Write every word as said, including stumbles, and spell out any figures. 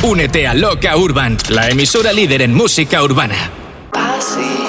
Únete a Loca Urban, la emisora líder en música urbana. Así.